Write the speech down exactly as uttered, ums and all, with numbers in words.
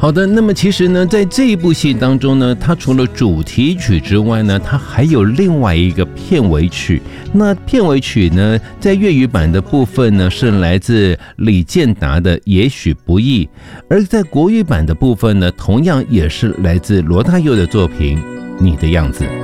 好的，那么其实呢，在这一部戏当中呢，它除了主题曲之外呢，它还有另外一个片尾曲。那片尾曲呢，在粤语版的部分呢，是来自李健达的《也许不易》，而在国语版的部分呢，同样也是来自罗大佑的作品《你的样子》。